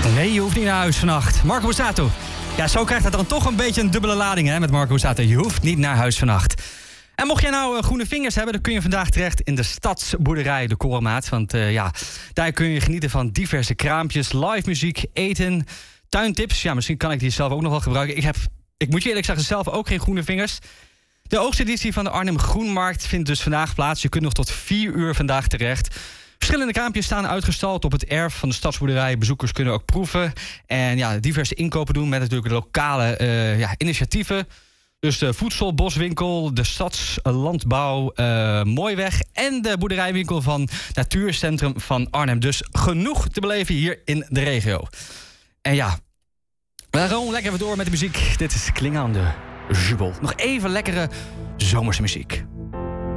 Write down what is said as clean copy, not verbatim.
Nee, je hoeft niet naar huis vannacht. Marco Borsato. Ja, zo krijgt het dan toch een beetje een dubbele lading hè, met Marco Borsato. Je hoeft niet naar huis vannacht. En mocht jij nou groene vingers hebben, dan kun je vandaag terecht in de Stadsboerderij de Korenmaat. Want daar kun je genieten van diverse kraampjes, live muziek, eten, tuintips. Ja, misschien kan ik die zelf ook nog wel gebruiken. Ik moet je eerlijk zeggen, zelf ook geen groene vingers. De oogsteditie van de Arnhem Groenmarkt vindt dus vandaag plaats. Je kunt nog tot 4 uur vandaag terecht. Verschillende kraampjes staan uitgestald op het erf van de Stadsboerderij. Bezoekers kunnen ook proeven. En ja, diverse inkopen doen met natuurlijk de lokale initiatieven. Dus de voedselboswinkel, de Stadslandbouw, Mooiweg en de boerderijwinkel van Natuurcentrum van Arnhem. Dus genoeg te beleven hier in de regio. En ja, we gaan gewoon lekker even door met de muziek. Dit is Klingende Jubel. Nog even lekkere zomerse muziek.